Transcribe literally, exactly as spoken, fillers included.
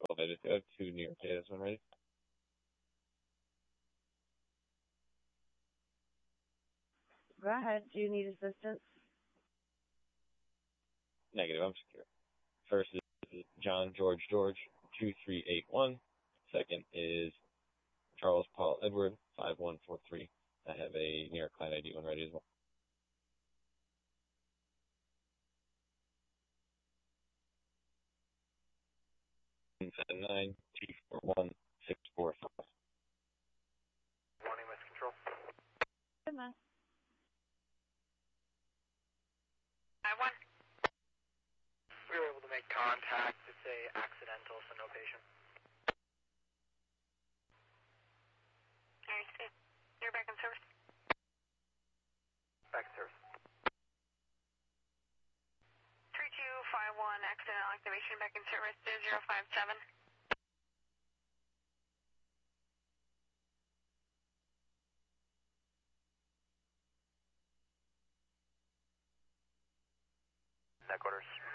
elevated. I have two New York data when ready. Go ahead. Do you need assistance? Negative, I'm secure. First is John George George, two three eight one. Second is Charles Paul Edward, five one four three. I have a New York client I D when ready as well. seven nine two four one six four five. Morning, West Control. Good enough. I won. We were able to make contact. It's a accidental, so no patient. Alright, see. You're back in service. Back in service. three two five one, accidental activation, back in service to zero five seven. Neck orders.